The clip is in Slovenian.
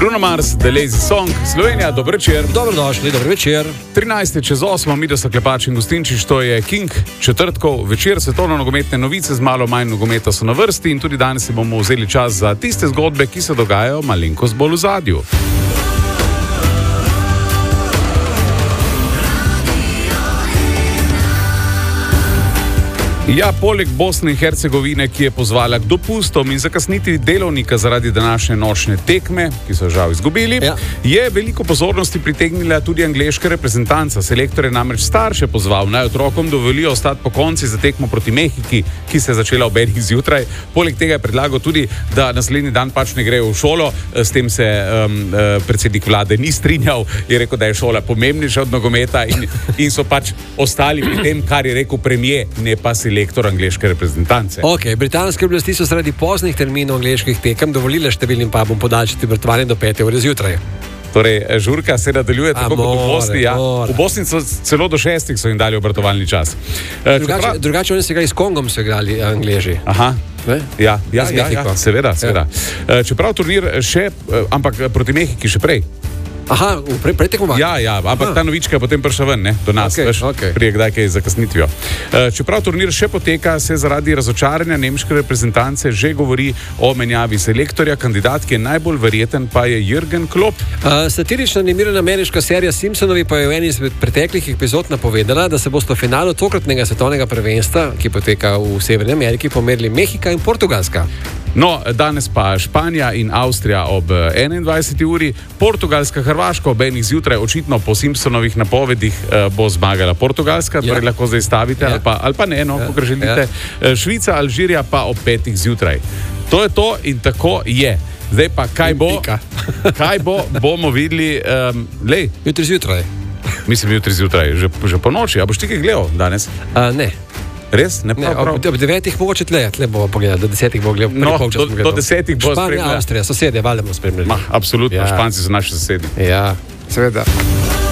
Bruno Mars, The Lazy Song, Slovenija, dober večer. Dobrodošli, dober večer. 13:08, mi da so Klepač in Gostinčič, to je King, četrtkov večer, svetovno nogometne novice, z malo manj nogometa so na vrsti in tudi danes si bomo vzeli čas za tiste zgodbe, ki se dogajajo malenkost bolj v zadju. Ja, poleg Bosne in Hercegovine, ki je pozvala k dopustom in zakasniti delovnika zaradi današnje nočne tekme, ki so žal izgubili, je veliko pozornosti pritegnila tudi angleška reprezentanca. Selektor je namreč starše pozval, naj otrokom dovolijo ostati po konci za tekmo proti Mehiki, ki se je začela ob 1 zjutraj. Poleg tega je predlagal tudi, da naslednji dan pač ne grejo v šolo. S tem se predsednik vlade ni strinjal, je rekel, da je šola pomembnejša od nogometa in so pač ostali pri tem, kar je rekel premier, ne pa selektor angleške reprezentance. Britanske oblasti so zaradi poznih terminov angleških tekem dovolile številnim pubom podaljšati obratovanje do 5 ure zjutraj. Torej, žurka se nadaljuje tako kot v Bosni. Ja. V Bosni so celo do 6 so jim dali obratovalni čas. Drugače oni se igrali s Kongom, so igrali Angleži. Aha. Ja, seveda. Čeprav turnir še, ampak proti Mehiki še prej. Aha, prej tekmovanje. Ja, ampak ta novička je potem prišla ven, ne, do nas, prije kdaj kaj zakasnitvijo. Čeprav turnir še poteka, se zaradi razočaranja nemške reprezentance že govori o menjavi selektorja. Kandidat, ki je najbolj verjeten, pa je Jürgen Klopp. Satirična animirana ameriška serija Simpsonovi pa je v eni izmed preteklih epizod napovedala, da se bosta v finalu tokratnega svetovnega prvenstva, ki poteka v Severni Ameriki, pomerili Mehika in Portugalska. No, danes pa Španija in Avstrija ob 21. uri, Portugalska, Hrvaška ob 1 zjutraj, očitno po Simpsonovih napovedih bo zmagala Portugalska, torej lahko zdaj stavite ali pa ne, kakor želite. Švica, Alžirija pa ob 5 zjutraj. To je to in tako je. Zdaj pa kaj bo, bomo videli. Jutri zjutraj. Mislim, jutri zjutraj, že po noči. A boš ti kaj gledal danes? Ne. Res? Ne, ob 9 mogoče tle bomo pogledali, do 10 bo gledal. No, do 10 bo spremljal. Španija, Avstrija, sosedje, valjda bomo spremljali. Absolutno, Španci so naši sosedi. Ja, seveda.